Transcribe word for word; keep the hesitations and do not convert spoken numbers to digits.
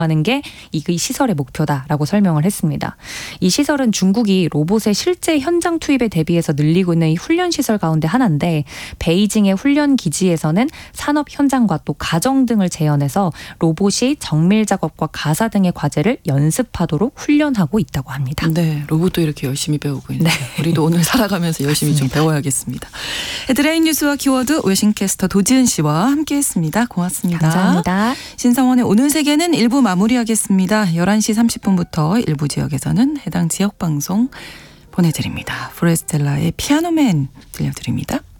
하는 게 이 시설의 목표다라고 설명을 했습니다. 이 시설은 중국이 로봇의 실제 현장 투입에 대비해서 늘리고 있는 이 훈련 시설 가운데 하나인데 베이징의 훈련 기지에서는 산업 현장과 또 가정 등을 재현해서 로봇이 정밀 작업과 가사 등의 과제를 연습하도록 훈련하고 있다고 합니다. 네, 로봇도 이렇게 열심히 배우고 있네요. 네. 우리도 오늘 살아가면서 열심히 좀 배워야겠습니다. 헤드라인 뉴스와 키워드 웨싱캐스터 도지은 씨와 함께했습니다. 고맙습니다. 감사합니다. 신성원의 오늘 세계는 일 부 마무리하겠습니다. 열한 시 삼십 분부터 일부 지역에서는 해당 지역 방송 보내드립니다. 포레스텔라의 피아노맨 들려드립니다.